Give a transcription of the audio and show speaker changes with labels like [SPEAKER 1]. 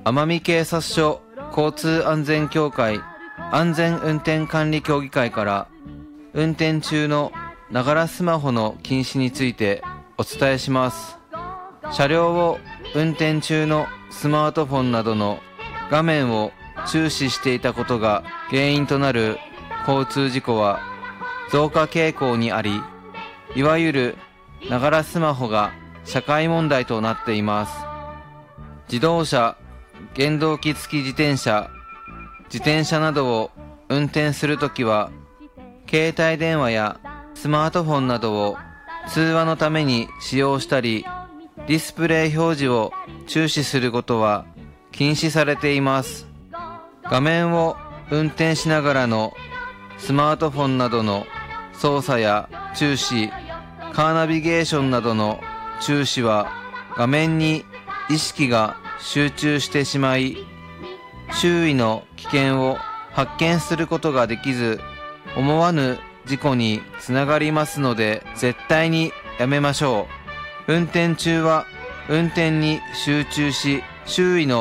[SPEAKER 1] 奄美警察署交通安全協会安全運転管理協議会から運転中のながらスマホの禁止についてお伝えします。車両を運転中のスマートフォンなどの画面を注視していたことが原因となる交通事故は増加傾向にあり、いわゆるながらスマホが社会問題となっています。自動車、原動機付き自転車などを運転するときは、携帯電話やスマートフォンなどを通話のために使用したり、ディスプレイ表示を注視することは禁止されています。画面を運転しながらのスマートフォンなどの操作や注視、カーナビゲーションなどの注視は画面に意識が集中してしまい、周囲の危険を発見することができず、思わぬ事故につながりますので、絶対にやめましょう。運転中は運転に集中し、周囲の